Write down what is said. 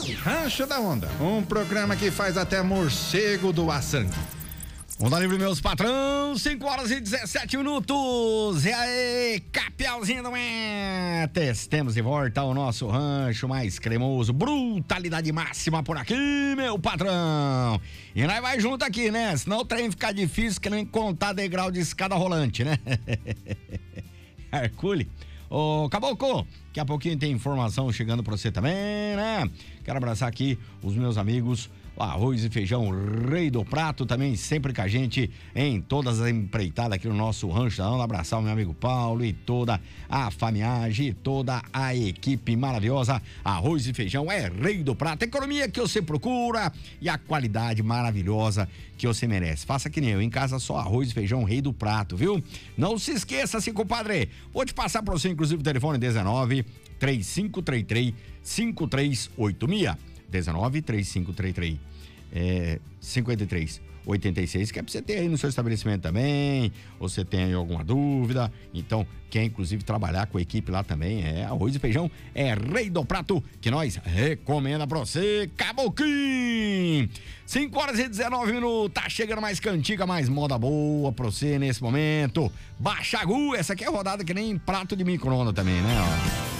Rancho da Onda, um programa que faz até morcego doar sangue. Onda Livre, meus patrão, 5 horas e 17 minutos. E aí, Capelzinho do Mentes. Temos de volta o nosso rancho mais cremoso, brutalidade máxima por aqui, meu patrão. E nós vai junto aqui, né? Senão o trem fica difícil que nem contar degrau de escada rolante, né? Hercule. Ô, Caboclo, daqui a pouquinho tem informação chegando pra você também, né? Quero abraçar aqui os meus amigos, Arroz e Feijão Rei do Prato, também sempre com a gente em todas as empreitadas aqui no nosso rancho da Onda. Abraçar o meu amigo Paulo e toda a famiagem e toda a equipe maravilhosa. Arroz e Feijão é Rei do Prato, a economia que você procura e a qualidade maravilhosa que você merece. Faça que nem eu, em casa só Arroz e Feijão Rei do Prato, viu? Não se esqueça, assim, compadre, vou te passar para você, inclusive, o telefone 19-3533-5386. 19-3533 5386, que é pra você ter aí no seu estabelecimento também, ou você tem aí alguma dúvida, então quer inclusive trabalhar com a equipe lá também, Arroz e Feijão é Rei do Prato, que nós recomenda pra você, Caboclinho. 5 horas e 19 minutos, tá chegando mais cantiga, mais moda boa pra você nesse momento. Baixa Gu, essa aqui é rodada que nem prato de micro-ondas também, né, ó.